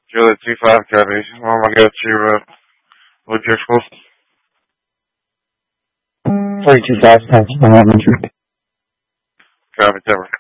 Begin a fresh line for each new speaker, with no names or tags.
Juliet 25 copy. Mom, I got your, with your school.
42,000 pounds per elementary.
Copy, Deborah.